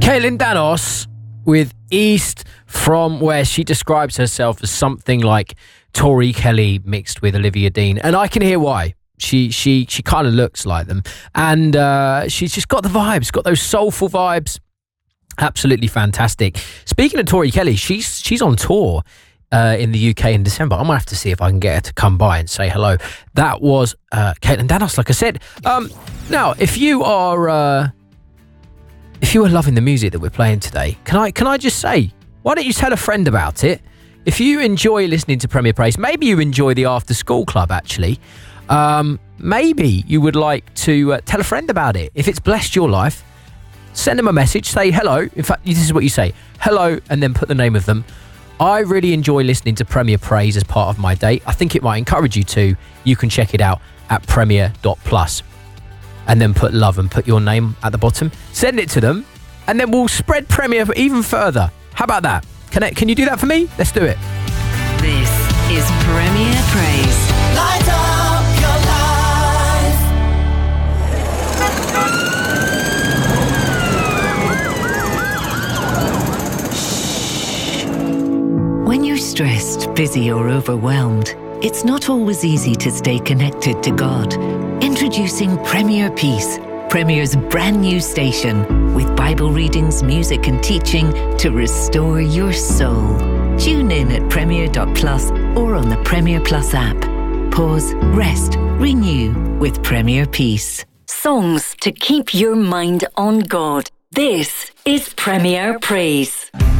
Caitlin Danos with East, from where she describes herself as something like Tori Kelly mixed with Olivia Dean, and I can hear why. She kind of looks like them, and she's just got the vibes, got those soulful vibes. Absolutely fantastic. Speaking of Tori Kelly, she's on tour in the UK in December. I might have to see if I can get her to come by and say hello. That was Caitlin Danos, like I said. Now, if you are loving the music that we're playing today, can I just say, why don't you tell a friend about it? If you enjoy listening to Premier Praise, maybe you enjoy the After School Club, actually. Maybe you would like to tell a friend about it. If it's blessed your life, send them a message, say hello. In fact, this is what you say, hello, and then put the name of them. I really enjoy listening to Premier Praise as part of my day. I think it might encourage you to. You can check it out at premier.plus. And then put love and put your name at the bottom. Send it to them, and then we'll spread Premier even further. How about that? Can you do that for me? Let's do it. This is Premier Praise. Light up your life. When you're stressed, busy or overwhelmed, it's not always easy to stay connected to God. Introducing Premier Peace, Premier's brand new station, with Bible readings, music and teaching to restore your soul. Tune in at premier.plus or on the Premier Plus app. Pause, rest, renew with Premier Peace. Songs to keep your mind on God. This is Premier Praise.